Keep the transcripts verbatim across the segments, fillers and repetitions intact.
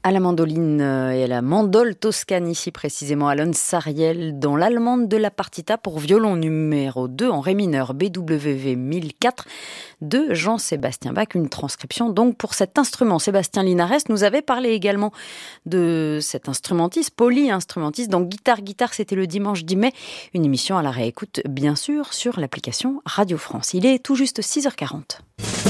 À la mandoline et à la mandole toscane, ici précisément Alon Sariel, dans l'allemande de la partita pour violon numéro deux en ré mineur B W V mille quatre de Jean-Sébastien Bach. Une transcription donc pour cet instrument. Sébastien Linares nous avait parlé également de cet instrumentiste, poly-instrumentiste. Donc Guitare Guitare, c'était le dimanche dix mai. Une émission à la réécoute, bien sûr, sur l'application Radio France. Il est tout juste six heures quarante.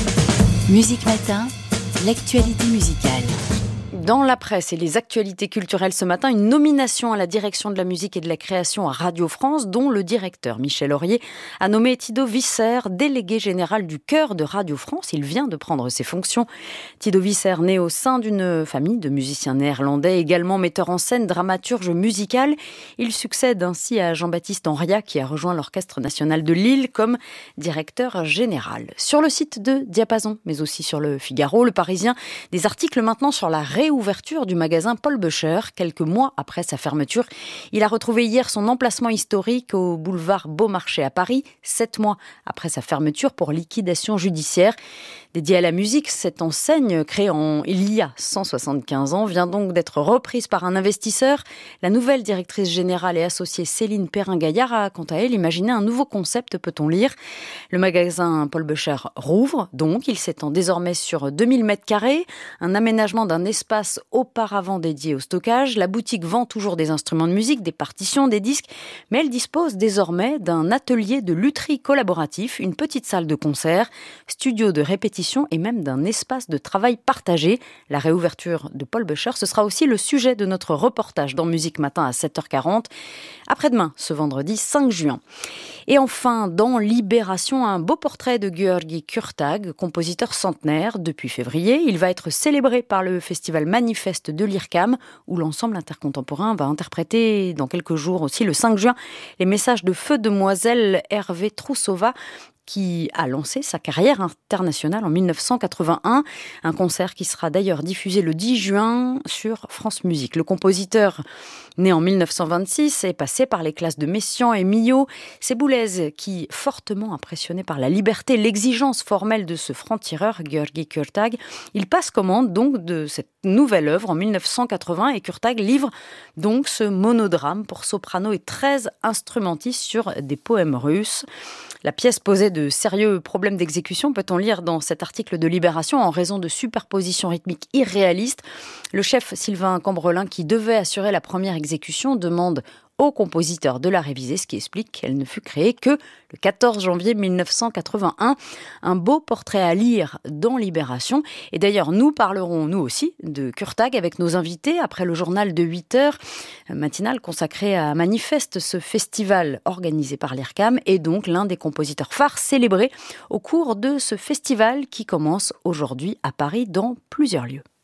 Musique Matin, l'actualité musicale. Dans la presse et les actualités culturelles ce matin, une nomination à la direction de la musique et de la création à Radio France, dont le directeur Michel Aurier a nommé Thido Visser délégué général du chœur de Radio France. Il vient de prendre ses fonctions. Thido Visser, né au sein d'une famille de musiciens néerlandais, également metteur en scène, dramaturge musical. Il succède ainsi à Jean-Baptiste Henriat, qui a rejoint l'Orchestre national de Lille comme directeur général. Sur le site de Diapason, mais aussi sur le Figaro, le Parisien, des articles maintenant sur la réouverture Ouverture du magasin Paul Beucher, quelques mois après sa fermeture. Il a retrouvé hier son emplacement historique au boulevard Beaumarchais à Paris, sept mois après sa fermeture pour liquidation judiciaire. Dédiée à la musique, cette enseigne, créée en, il y a cent soixante-quinze ans, vient donc d'être reprise par un investisseur. La nouvelle directrice générale et associée Céline Perrin-Gaillard a, quant à elle, imaginé un nouveau concept, peut-on lire. Le magasin Paul Beucher rouvre, donc il s'étend désormais sur deux mille mètres carrés, un aménagement d'un espace auparavant dédié au stockage. La boutique vend toujours des instruments de musique, des partitions, des disques, mais elle dispose désormais d'un atelier de lutherie collaboratif, une petite salle de concert, studio de répétition et même d'un espace de travail partagé. La réouverture de Paul Beucher, ce sera aussi le sujet de notre reportage dans Musique Matin à sept heures quarante, après-demain, ce vendredi cinq juin. Et enfin, dans Libération, un beau portrait de György Kurtag, compositeur centenaire depuis février. Il va être célébré par le festival Manifeste de l'I R C A M, où l'ensemble intercontemporain va interpréter dans quelques jours aussi, le cinq juin, les messages de Feu Demoiselle Hervé Troussova, qui a lancé sa carrière internationale en mille neuf cent quatre-vingt-un. Un concert qui sera d'ailleurs diffusé le dix juin sur France Musique. Le compositeur, né en mille neuf cent vingt-six, est passé par les classes de Messiaen et Milhaud. C'est Boulez qui, fortement impressionné par la liberté, l'exigence formelle de ce franc-tireur, György Kurtag, il passe commande donc de cette nouvelle œuvre en mille neuf cent quatre-vingts et Kurtag livre donc ce monodrame pour soprano et treize instrumentistes sur des poèmes russes. La pièce posait de sérieux problèmes d'exécution, peut-on lire dans cet article de Libération, en raison de superpositions rythmiques irréalistes. Le chef Sylvain Cambrelin, qui devait assurer la première exécution, demande au compositeur de la réviser, ce qui explique qu'elle ne fut créée que le quatorze janvier mille neuf cent quatre-vingt-un. Un beau portrait à lire dans Libération. Et d'ailleurs, nous parlerons, nous aussi, de Kurtag avec nos invités après le journal de huit heures, matinal consacré à Manifeste, ce festival organisé par l'I R C A M, et donc l'un des compositeurs phares célébrés au cours de ce festival qui commence aujourd'hui à Paris dans plusieurs lieux.